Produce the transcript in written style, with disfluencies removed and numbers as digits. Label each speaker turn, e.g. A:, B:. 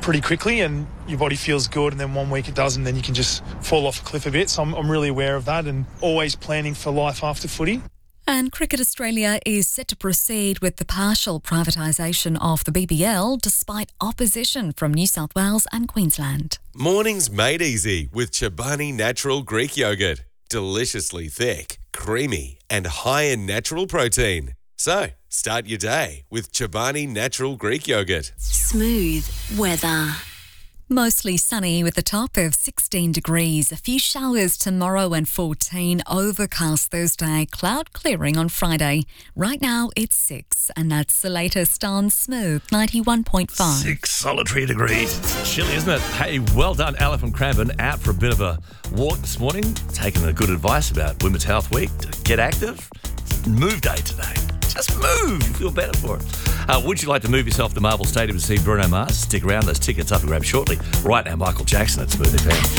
A: pretty quickly and your body feels good, and then 1 week it doesn't, then you can just fall off a cliff a bit. So I'm really aware of that and always planning for life after footy.
B: And Cricket Australia is set to proceed with the partial privatisation of the BBL despite opposition from New South Wales and Queensland.
C: Mornings made easy with Chobani Natural Greek Yogurt. Deliciously thick, creamy and high in natural protein. So, start your day with Chobani Natural Greek Yogurt.
D: Smooth weather.
B: Mostly sunny with a top of 16 degrees. A few showers tomorrow and 14. Overcast Thursday. Cloud clearing on Friday. Right now it's 6, and that's the latest on Smooth 91.5.
E: 6 solitary degrees. It's chilly, isn't it? Hey, well done, Ella from Cranbourne. Out for a bit of a walk this morning. Taking the good advice about Women's Health Week. To get active. Move day today. Just move. You feel better for it. Would you like to move yourself to Marvel Stadium to see Bruno Mars? Stick around. Those tickets up and grab shortly. Right now, Michael Jackson at Smooth FM.